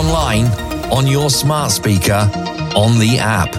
online, on your smart speaker, on the app.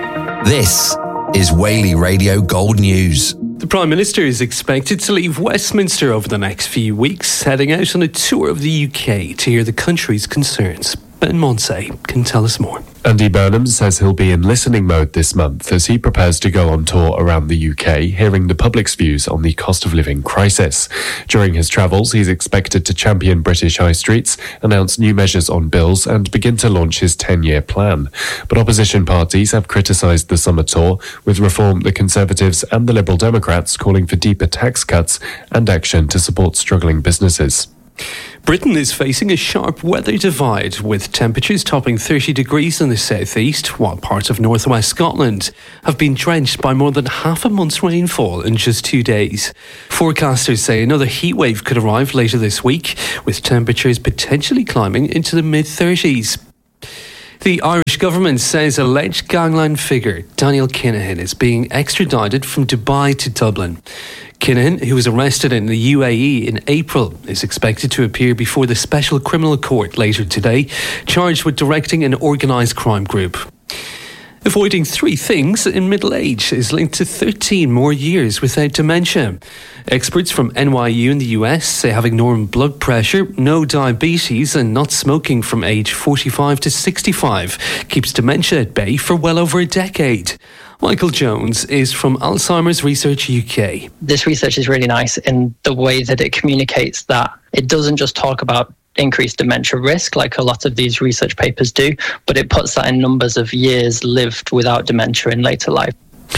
This is Whaley Radio Gold News. The Prime Minister is expected to leave Westminster over the next few weeks, heading out on a tour of the UK to hear the country's concerns. Ben Monsey can tell us more. Andy Burnham says he'll be in listening mode this month as he prepares to go on tour around the UK, hearing the public's views on the cost of living crisis. During his travels, he's expected to champion British high streets, announce new measures on bills and begin to launch his 10-year plan. But opposition parties have criticised the summer tour, with Reform, the Conservatives and the Liberal Democrats calling for deeper tax cuts and action to support struggling businesses. Britain is facing a sharp weather divide, with temperatures topping 30 degrees in the southeast, while parts of northwest Scotland have been drenched by more than half a month's rainfall in just 2 days. Forecasters say another heatwave could arrive later this week, with temperatures potentially climbing into the mid-30s. The Irish government says alleged gangland figure Daniel Kinahan is being extradited from Dubai to Dublin. Kinahan, who was arrested in the UAE in April, is expected to appear before the Special Criminal Court later today, charged with directing an organised crime group. Avoiding 3 things in middle age is linked to 13 more years without dementia. Experts from NYU in the US say having normal blood pressure, no diabetes and not smoking from age 45 to 65 keeps dementia at bay for well over a decade. Michael Jones is from Alzheimer's Research UK. This research is really nice in the way that it communicates that it doesn't just talk about increased dementia risk like a lot of these research papers do, but it puts that in numbers of years lived without dementia in later life.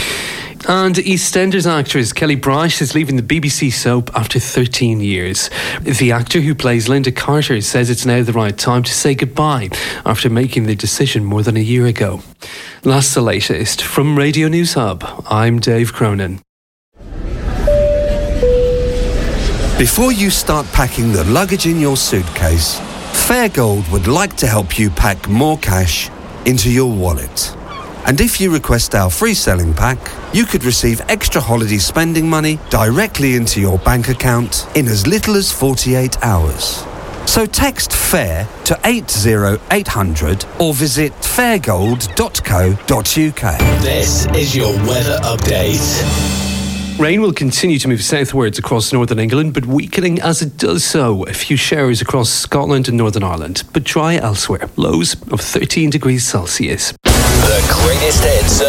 And EastEnders actress Kelly Bright is leaving the BBC soap after 13 years. The actor who plays Linda Carter says it's now the right time to say goodbye after making the decision more than a year ago. That's the latest from Radio News Hub. I'm Dave Cronin. Before you start packing the luggage in your suitcase, Fairgold would like to help you pack more cash into your wallet. And if you request our free selling pack, you could receive extra holiday spending money directly into your bank account in as little as 48 hours. So text FAIR to 80800 or visit fairgold.co.uk. This is your weather update. Rain will continue to move southwards across northern England, but weakening as it does so. A few showers across Scotland and Northern Ireland, but dry elsewhere. Lows of 13 degrees Celsius. The greatest hits.